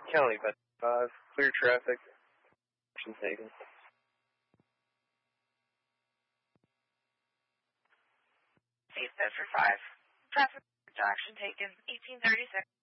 Kelly, but 5, clear traffic. Action taken. 8 Bedford 5. Traffic action taken. 1836.